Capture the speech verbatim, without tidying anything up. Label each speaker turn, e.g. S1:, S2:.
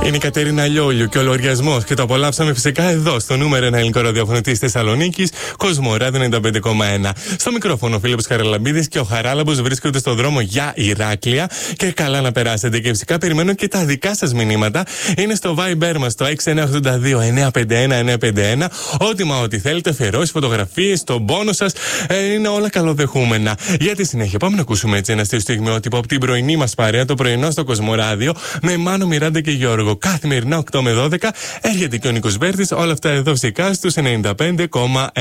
S1: Είναι η Κατερίνα Λιόλιου και ο λογαριασμός και το απολαύσαμε φυσικά εδώ στο νούμερο ένα ελληνικό ραδιόφωνο της Θεσσαλονίκης, Κοσμοράδιο ενενήντα πέντε κόμμα ένα. Στο μικρόφωνο ο Φίλιππος Χαραλαμπίδης και ο Χαράλαμπος βρίσκονται στο δρόμο για Ηράκλεια και καλά να περάσετε. Και φυσικά περιμένω και τα δικά σας μηνύματα. Είναι στο Viber μας το έξι εννιά οκτώ δύο εννιά πέντε ένα εννιά πέντε ένα. Ό,τι μα ό,τι θέλετε, αφιερώσεις, φωτογραφίες, τον πόνο σας, ε, είναι όλα καλοδεχούμενα. Για τη συνέχεια, πάμε να ακούσουμε έτσι ένα αστείο στιγμιότυπο από την πρωινή μας παρέα, το πρωινό στο Κοσμοράδιο, με Μάνο, Μιράντα και Γιώργο. Καθημερινά οκτώ με δώδεκα έρχεται και ο Νίκος Βέρτης, όλα αυτά εδώ φυσικά στους ενενήντα πέντε κόμμα ένα.